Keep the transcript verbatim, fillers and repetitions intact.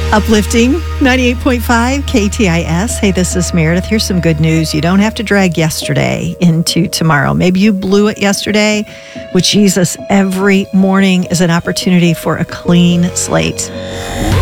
Uplifting ninety-eight point five K T I S. Hey, this is Meredith. Here's some good news. You don't have to drag yesterday into tomorrow. Maybe you blew it yesterday. With Jesus, every morning is an opportunity for a clean slate.